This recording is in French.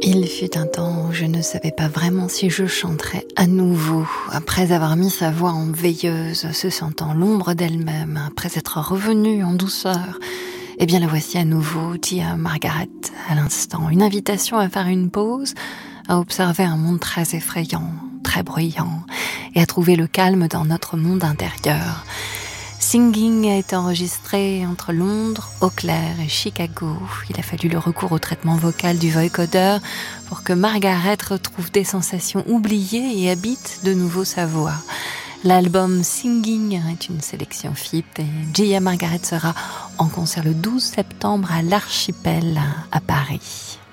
Il fut un temps où je ne savais pas vraiment si je chanterais à nouveau, après avoir mis sa voix en veilleuse, se sentant l'ombre d'elle-même, après être revenue en douceur. Eh bien la voici à nouveau, dit à Margaret à l'instant, une invitation à faire une pause, à observer un monde très effrayant, très bruyant, et à trouver le calme dans notre monde intérieur. Singing a été enregistré entre Londres, Eau Claire et Chicago. Il a fallu le recours au traitement vocal du vocoder pour que Margaret retrouve des sensations oubliées et habite de nouveau sa voix. L'album Singing est une sélection FIP et Gia Margaret sera en concert le 12 septembre à l'Archipel à Paris.